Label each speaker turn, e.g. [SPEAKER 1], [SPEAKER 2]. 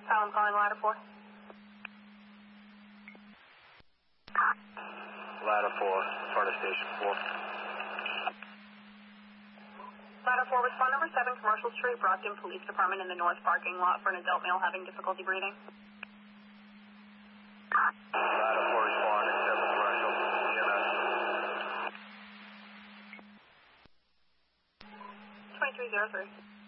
[SPEAKER 1] I'm calling ladder 4.
[SPEAKER 2] Ladder 4, front of station 4.
[SPEAKER 1] Ladder 4, respond number 7, Commercial Street, Brockton Police Department in the north parking lot for an adult male having difficulty breathing.
[SPEAKER 2] Ladder 4, responding, 7 Commercial, EMS.
[SPEAKER 1] 2303.